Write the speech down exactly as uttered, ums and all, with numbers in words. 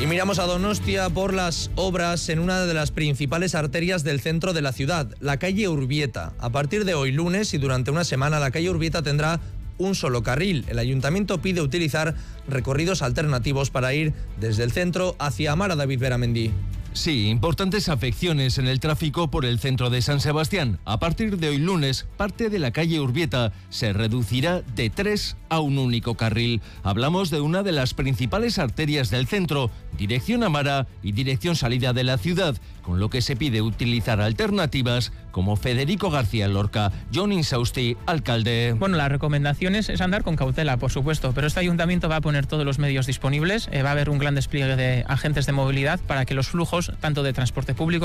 Y miramos a Donostia por las obras en una de las principales arterias del centro de la ciudad, la calle Urbieta. A partir de hoy lunes y durante una semana la calle Urbieta tendrá un solo carril. El ayuntamiento pide utilizar recorridos alternativos para ir desde el centro hacia Amara. David Beramendi. Sí, importantes afecciones en el tráfico por el centro de San Sebastián. A partir de hoy lunes, parte de la calle Urbieta se reducirá de tres a un único carril. Hablamos de una de las principales arterias del centro, dirección Amara y dirección salida de la ciudad, con lo que se pide utilizar alternativas como Federico García Lorca. John Insausti, alcalde. Bueno, la recomendación es, es andar con cautela, por supuesto, pero este ayuntamiento va a poner todos los medios disponibles, eh, va a haber un gran despliegue de agentes de movilidad para que los flujos, tanto de transporte público